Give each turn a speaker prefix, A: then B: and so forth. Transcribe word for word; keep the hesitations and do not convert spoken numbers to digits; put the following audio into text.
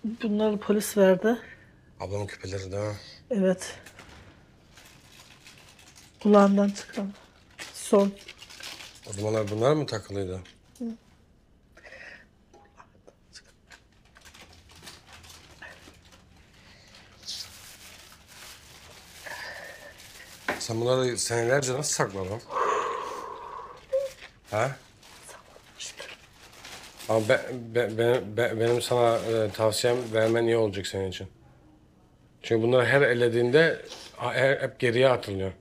A: Bunları polis verdi.
B: Ablamın küpeleri değil mi?
A: Evet. Kulağından çıkan. Son.
B: O zamanlar bunlar mı takılıydı? Sen bunları senelerce nasıl sakladın? Ha? Ama be, be- be- be- benim sana e, tavsiyem vermen iyi olacak senin için. Çünkü bunları her ellediğinde ha- her- hep geriye atılıyor.